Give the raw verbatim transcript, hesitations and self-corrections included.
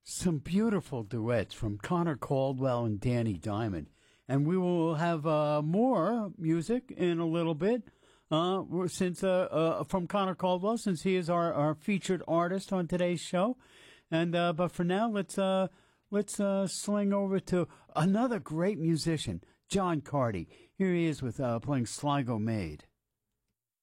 Some beautiful duets from Connor Caldwell and Danny Diamond. And we will have uh, more music in a little bit uh, since uh, uh, from Connor Caldwell, since he is our, our featured artist on today's show. And uh, but for now, let's uh, let's uh, sling over to another great musician, John Carty. Here he is with uh, playing Sligo Maid.